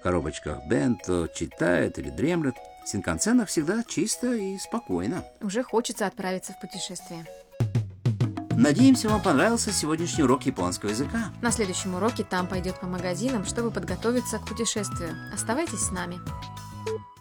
коробочках бенто, читает или дремлет. В Синкансенах всегда чисто и спокойно. Уже хочется отправиться в путешествие. Надеемся, вам понравился сегодняшний урок японского языка. На следующем уроке Там пойдет по магазинам, чтобы подготовиться к путешествию. Оставайтесь с нами.